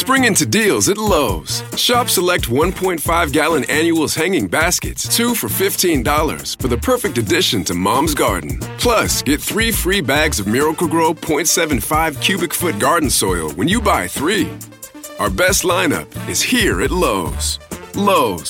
Spring into deals at Lowe's. Shop select 1.5-gallon annuals hanging baskets, 2 for $15, for the perfect addition to Mom's garden. Plus, get 3 free bags of Miracle-Gro 0.75 cubic foot garden soil when you buy 3. Our best lineup is here at Lowe's. Lowe's,